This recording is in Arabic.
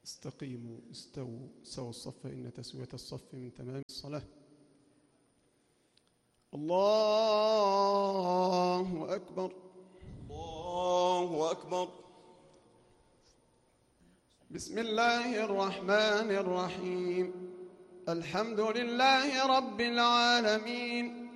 استقيموا استووا سووا الصف إن تسوية الصف من تمام الصلاة. الله أكبر الله أكبر. بسم الله الرحمن الرحيم. الحمد لله رب العالمين